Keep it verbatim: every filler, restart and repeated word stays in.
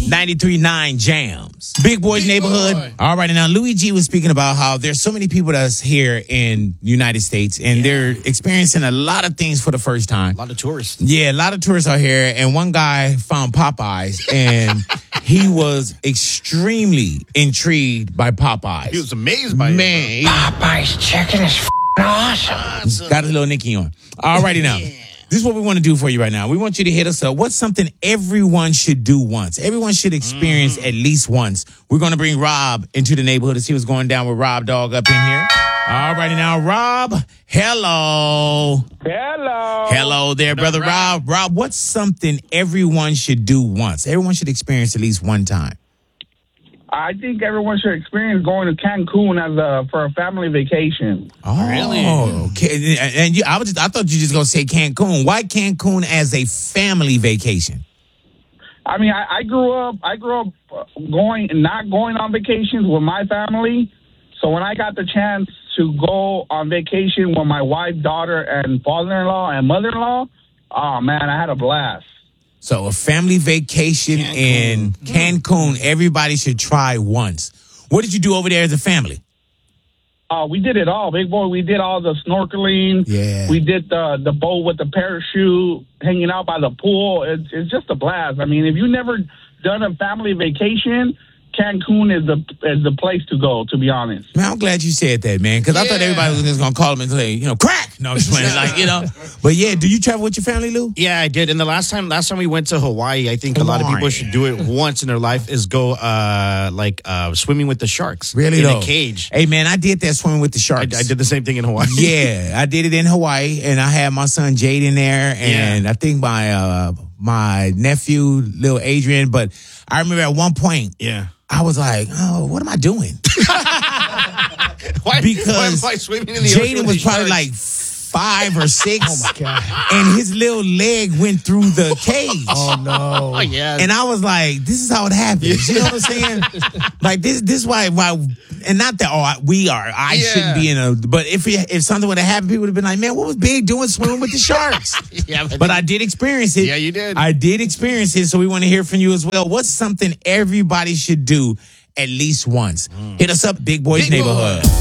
ninety-three point nine Jams. Big Boys Big Neighborhood. Boy. All right, and now Louis G was speaking about how there's so many people that's here in the United States, and Yeah. they're experiencing a lot of things for the first time. A lot of tourists. Yeah, a lot of tourists are here, and one guy found Popeyes, and he was extremely intrigued by Popeyes. He was amazed by Man, it. he Popeye's chicken is f***ing awesome. got a little Nicky on. All righty now. This is what we want to do for you right now. We want you to hit us up. What's something everyone should do once? Everyone should experience Mm. at least once. We're going to bring Rob into the neighborhood to see what's going down with Rob Dog up in here. All righty now, Rob. Hello. Hello. Hello there, brother Rob. Rob, what's something everyone should do once? Everyone should experience at least one time. I think everyone should experience going to Cancun as a for a family vacation. Oh, Really? Okay. And you, I was just, I thought you just gonna say Cancun. Why Cancun as a family vacation? I mean, I, I grew up. I grew up uh, going not going on vacations with my family. So when I got the chance to go on vacation with my wife, daughter, and father-in-law and mother-in-law, oh man, I had a blast. So a family vacation Cancun. in Cancun, everybody should try once. What did you do over there as a family? Uh, we did it all, big boy. We did all the snorkeling. Yeah. We did the the boat with the parachute, hanging out by the pool. It's it's just a blast. I mean, if you've never done a family vacation, Cancun is the is the place to go. To be honest. Man, I'm glad you said that, man, because I thought Yeah. everybody was just gonna call him and say, you know, crack. No, I'm just playing, like, you know. But yeah, do you travel with your family, Lou? Yeah, I did. And the last time, last time we went to Hawaii, I think a lot of people Hawaii. should do it once in their life. Is go uh like uh swimming with the sharks. Really in though? a cage. Hey, man, I did that swimming with the I, sharks. I did the same thing in Hawaii. Yeah, I did it in Hawaii, and I had my son Jade in there, and Yeah. I think my uh, my nephew, little Adrian. But I remember at one point, Yeah. I was like, "Oh, what am I doing?" Why, Because why am I swimming in the ocean Jaden with was these probably sharks? like five or six. Oh, my God. And his little leg went through the cage. Oh, no. Oh yeah. And I was like, this is how it happens. You know what I'm saying? Like this this is why why and not that oh we are. I Yeah. shouldn't be in a but if it, if something would have happened, people would have been like, man, what was Big doing swimming with the sharks? yeah, But I did experience it. Yeah, you did. I did experience it, so we want to hear from you as well. What's something everybody should do at least once? Hit us up, Big Boys Big Boy. Neighborhood.